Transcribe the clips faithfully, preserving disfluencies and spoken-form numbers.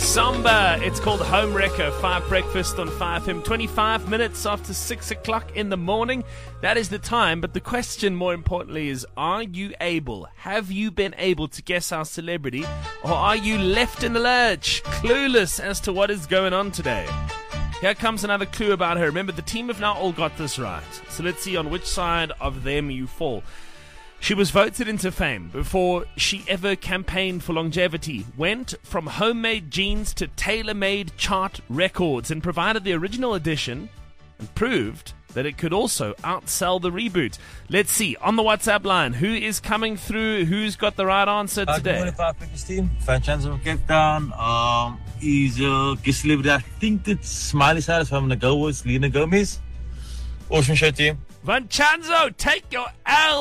Samba. It's called Home Wrecker. Five Breakfast on five F M. twenty-five minutes after six o'clock in the morning. That is the time. But the question, more importantly, is: are you able? Have you been able to guess our celebrity, or are you left in the lurch, clueless as to what is going on today? Here comes another clue about her. Remember, the team have now all got this right. So let's see on which side of them you fall. She was voted into fame before she ever campaigned for longevity, went from homemade jeans to tailor-made chart records, and provided the original edition and proved that it could also outsell the reboot. Let's see, on the WhatsApp line, who is coming through? Who's got the right answer Uh, today? Good morning, Five Breakfast team. Franchise of Cape Town. Um, he's a guest celebrity. I think it's Smiley Cyrus. I'm going to go with Lena Gomez. Awesome show, team. Vanchanzo, take your L,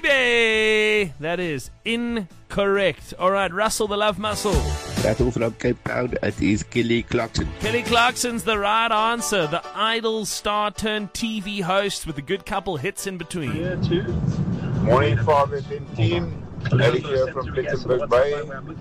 baby! That is incorrect. All right, Russell the Love Muscle. Battle from Cape Town, it is Kelly Clarkson. Kelly Clarkson's the right answer. The Idol star turned T V host with a good couple hits in between. Morning, Five F M team. Eddie here from Plettenberg Bay.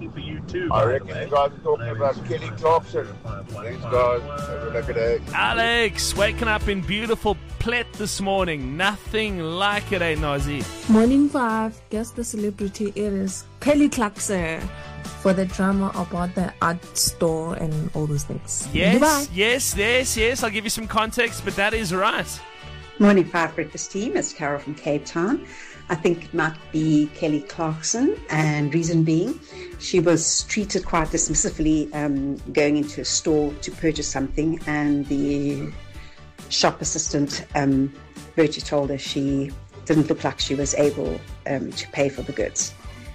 I reckon you guys are talking about Kelly Clarkson. Thanks, guys. Have a lucky day. Alex, waking up in beautiful Plet this morning. Nothing like it, eh, Nazi? Morning Five, guess the celebrity it is Kelly Clarkson for the drama about the art store and all those things. Yes, Goodbye. yes, yes, yes. I'll give you some context, but that is right. Morning, Five Breakfast team. It's Carol from Cape Town. I think it might be Kelly Clarkson, and reason being, she was treated quite dismissively um, going into a store to purchase something, and the shop assistant um, virtually told her she didn't look like she was able um, to pay for the goods.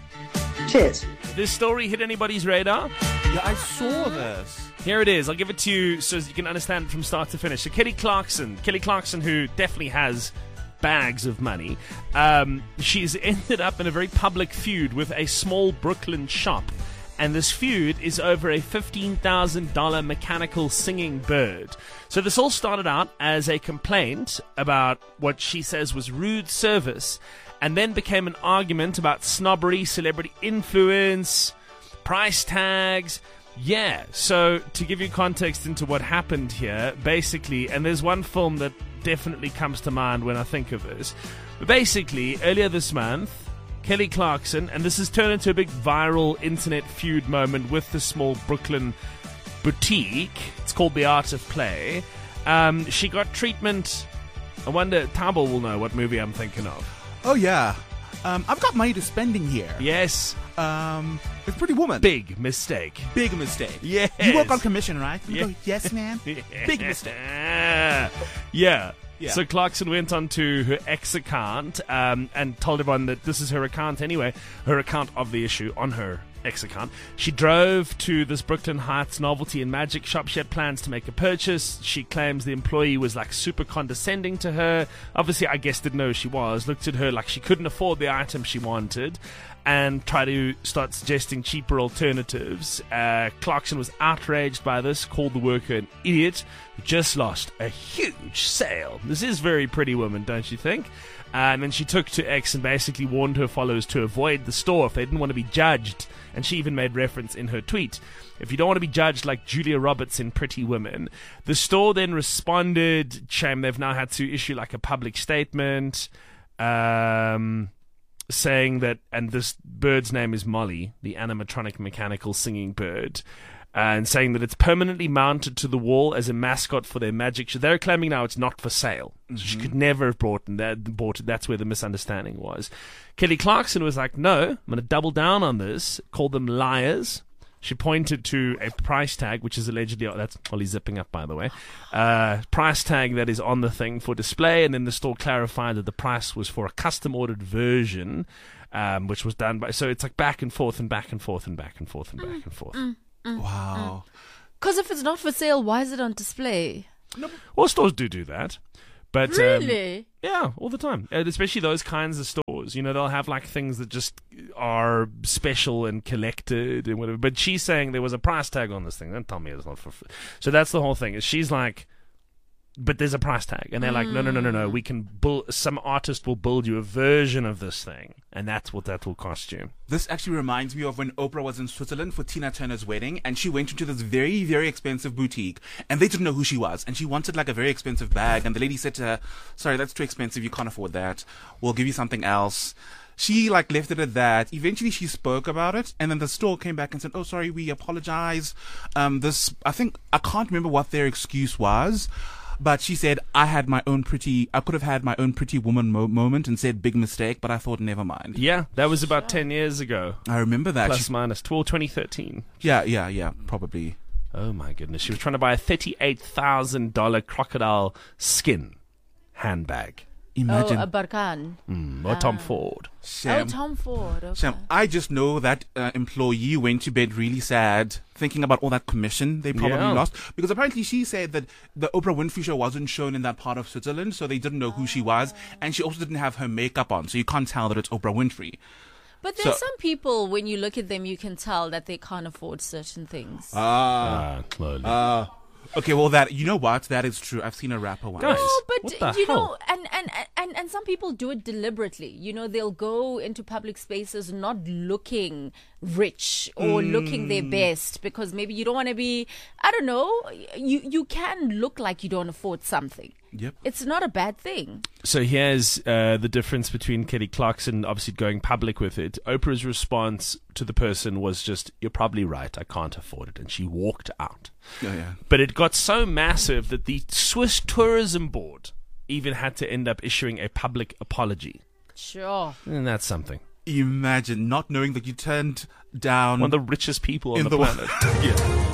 Cheers. This story hit anybody's radar? Yeah, I saw this. Here it is. I'll give it to you so you can understand from start to finish. So Kelly Clarkson, Kelly Clarkson, who definitely has bags of money, um, she's ended up in a very public feud with a small Brooklyn shop. And this feud is over a fifteen thousand dollars mechanical singing bird. So this all started out as a complaint about what she says was rude service, and then became an argument about snobbery, celebrity influence, price tags. Yeah, so to give you context into what happened here, basically, and there's one film that definitely comes to mind when I think of this, but basically, earlier this month, Kelly Clarkson, and this has turned into a big viral internet feud moment with the small Brooklyn boutique, it's called The Art of Play, um, she got treatment. I wonder, Tabo will know what movie I'm thinking of. Oh, yeah. Um, I've got money to spending here. Yes. Um, it's Pretty Woman. Big mistake. Big mistake. Yes. You work on commission, right? You Yeah. go, yes, man. Big mistake. yeah. Yeah. So Clarkson went onto her ex account um, and told everyone that this is her account anyway, her account of the issue on her ex account. She drove to this Brooklyn Heights novelty and magic shop. She had plans to make a purchase. She claims the employee was like super condescending to her. Obviously, I guess didn't know who she was. Looked at her like she couldn't afford the item she wanted, and tried to start suggesting cheaper alternatives. Uh, Clarkson was outraged by this, called the worker an idiot, who just lost a huge sale. This is very Pretty Woman, don't you think? Uh, and then she took to X and basically warned her followers to avoid the store if they didn't want to be judged. And she even made reference in her tweet, if you don't want to be judged like Julia Roberts in Pretty Women. The store then responded, shame they've now had to issue like a public statement, um... saying that, and this bird's name is Molly, the animatronic mechanical singing bird, and saying that it's permanently mounted to the wall as a mascot for their magic show. They're claiming now it's not for sale. Mm-hmm. So she could never have brought that, bought it. That's where the misunderstanding was. Kelly Clarkson was like, no, I'm going to double down on this, called them liars. She pointed to a price tag, which is allegedly, oh, that's Ollie zipping up, by the way, uh, price tag that is on the thing for display, and then the store clarified that the price was for a custom-ordered version, um, which was done by, so it's like back and forth and back and forth and back and forth and back and forth. Mm, mm, Wow. Because if it's not for sale, why is it on display? Well, stores do do that. But, really? Um, yeah, all the time. And especially those kinds of stores. You know, they'll have like things that just are special and collected and whatever. But she's saying there was a price tag on this thing. Don't tell me it's not for free. So that's the whole thing. Is she's like, but there's a price tag, and they're like, no, no, no, no, no. We can build. Some artist will build you a version of this thing, and that's what that will cost you. This actually reminds me of when Oprah was in Switzerland for Tina Turner's wedding, and she went into this very, very expensive boutique, and they didn't know who she was, and she wanted like a very expensive bag, and the lady said to her, "Sorry, that's too expensive. You can't afford that. We'll give you something else." She like left it at that. Eventually she spoke about it, and then the store came back and said, "Oh, sorry, we apologize. Um, this, I think, I can't remember what their excuse was, but she said, I had my own pretty, I could have had my own pretty woman mo- moment and said big mistake, but I thought never mind." Yeah, that was about ten years ago. I remember that. Plus She- minus twelve, twenty thirteen. yeah, yeah, yeah, probably. Oh my goodness. She was trying to buy a thirty-eight thousand dollars crocodile skin handbag. Imagine. Oh, a Barkan. Mm, or Tom Ford. Sham. Oh, Tom Ford. Okay. Sham, I just know that uh, employee went to bed really sad, thinking about all that commission they probably Yeah. lost. Because apparently she said that the Oprah Winfrey show wasn't shown in that part of Switzerland, so they didn't know who she was, and she also didn't have her makeup on, so you can't tell that it's Oprah Winfrey. But there's So- some people, when you look at them, you can tell that they can't afford certain things. Ah. Ah, slowly. Uh, okay, well, that, you know what? That is true. I've seen a rapper once. Guys, No, what but the you hell? know, and, and, and, and some people do it deliberately. You know, they'll go into public spaces not looking rich or looking their best because maybe you don't want to be, I don't know, you, you can look like you don't afford something. Yep. It's not a bad thing. So here's uh, the difference between Kelly Clarkson obviously going public with it. Oprah's response to the person was just, "You're probably right, I can't afford it," and she walked out. Yeah, yeah. But it got so massive that the Swiss Tourism Board even had to end up issuing a public apology. Sure. And that's something. Imagine not knowing that you turned down One of the richest people on in the, the planet. yeah.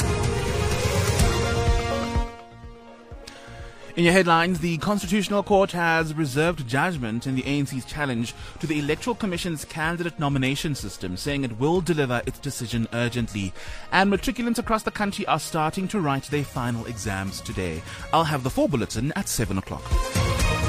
In your headlines, the Constitutional Court has reserved judgment in the A N C's challenge to the Electoral Commission's candidate nomination system, saying it will deliver its decision urgently. And matriculants across the country are starting to write their final exams today. I'll have the full bulletin at seven o'clock.